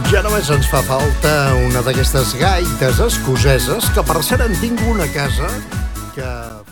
Ja només ens fa falta una d'aquestes gaites escoceses, que per cert en tinc una a casa que